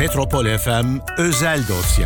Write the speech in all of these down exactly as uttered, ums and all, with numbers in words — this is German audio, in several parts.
Metropol F M özel dosya.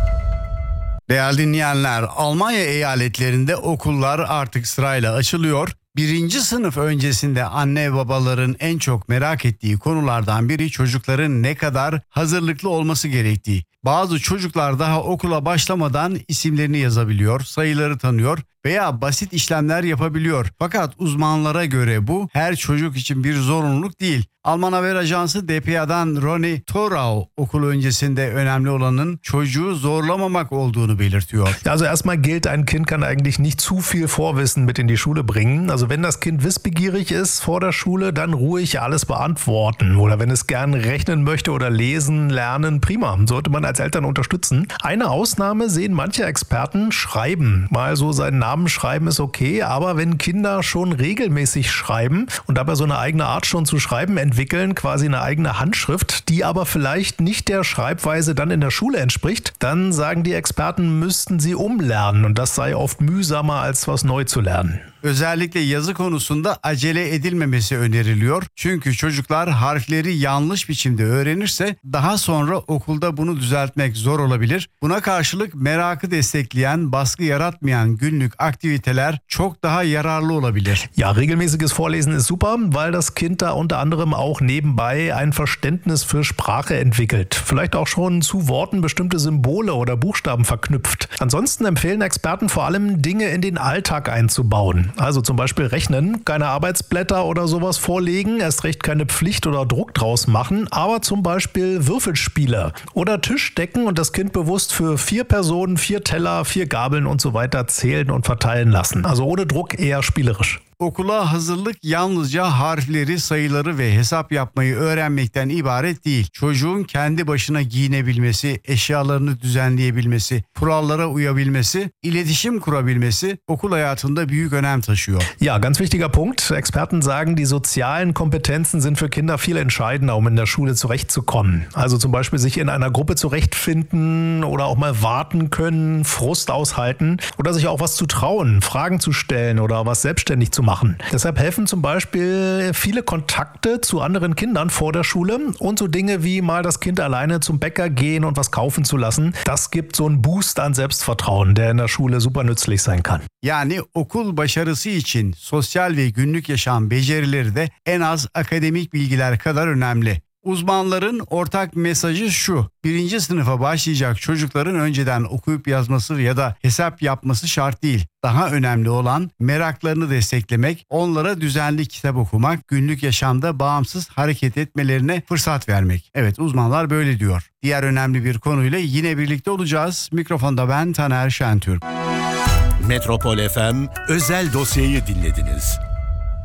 Değerli dinleyenler, Almanya eyaletlerinde okullar artık sırayla açılıyor. Birinci sınıf öncesinde anne babaların en çok merak ettiği konulardan biri çocukların ne kadar hazırlıklı olması gerektiği. Bazı çocuklar daha okula başlamadan isimlerini yazabiliyor, sayıları tanıyor veya basit işlemler yapabiliyor. Fakat uzmanlara göre bu her çocuk için bir zorunluluk değil. Alman haber ajansı D P A'dan Ronny Thorau okul öncesinde önemli olanın çocuğu zorlamamak olduğunu belirtiyor. Ja, also erstmal gilt, ein Kind kann eigentlich nicht zu viel Vorwissen mit in die Schule bringen. Also wenn das Kind wissbegierig ist vor der Schule, dann ruhig alles beantworten. Oder wenn es gern rechnen möchte oder lesen, lernen, prima. Sollte man als Eltern unterstützen. Eine Ausnahme sehen manche Experten: Schreiben. Mal so seinen Namen schreiben ist okay, aber wenn Kinder schon regelmäßig schreiben und dabei so eine eigene Art schon zu schreiben entwickeln, quasi eine eigene Handschrift, die aber vielleicht nicht der Schreibweise dann in der Schule entspricht, dann sagen die Experten, müssten sie umlernen und das sei oft mühsamer als was neu zu lernen. Özellikle yazı konusunda acele edilmemesi öneriliyor. Çünkü çocuklar harfleri yanlış biçimde öğrenirse daha sonra okulda bunu düzeltmek zor olabilir. Buna karşılık merakı destekleyen, baskı yaratmayan günlük aktiviteler çok daha yararlı olabilir. Ja, regelmäßiges Vorlesen ist super, weil das Kind da unter anderem auch nebenbei ein Verständnis für Sprache entwickelt. Vielleicht auch schon zu Worten bestimmte Symbole oder Buchstaben verknüpft. Ansonsten empfehlen Experten vor allem, Dinge in den Alltag einzubauen. Also zum Beispiel rechnen, keine Arbeitsblätter oder sowas vorlegen, erst recht keine Pflicht oder Druck draus machen, aber zum Beispiel Würfelspiele oder Tischdecken und das Kind bewusst für vier Personen, vier Teller, vier Gabeln und so weiter zählen und verteilen lassen. Also ohne Druck, eher spielerisch. Okula hazırlık yalnızca harfleri, sayıları ve hesap yapmayı öğrenmekten ibaret değil. Çocuğun kendi başına giyinebilmesi, eşyalarını düzenleyebilmesi, kurallara uyabilmesi, iletişim kurabilmesi okul hayatında büyük önem taşıyor. Ja, ganz wichtiger Punkt. Experten sagen, die sozialen Kompetenzen sind für Kinder viel entscheidender, um in der Schule zurechtzukommen. Also zum Beispiel sich in einer Gruppe zurechtfinden oder auch mal warten können, Frust aushalten oder sich auch was zu trauen, Fragen zu stellen oder was selbstständig zu machen. Machen. Deshalb helfen zum Beispiel viele Kontakte zu anderen Kindern vor der Schule und so Dinge wie mal das Kind alleine zum Bäcker gehen und was kaufen zu lassen. Das gibt so einen Boost an Selbstvertrauen, der in der Schule super nützlich sein kann. Yani okul başarısı için sosyal ve günlük yaşam becerileri de en az akademik bilgiler kadar önemli. Uzmanların ortak mesajı şu: birinci sınıfa başlayacak çocukların önceden okuyup yazması ya da hesap yapması şart değil. Daha önemli olan meraklarını desteklemek, onlara düzenli kitap okumak, günlük yaşamda bağımsız hareket etmelerine fırsat vermek. Evet, uzmanlar böyle diyor. Diğer önemli bir konuyla yine birlikte olacağız. Mikrofonda ben Taner Şentürk. Metropol F M özel dosyayı dinlediniz.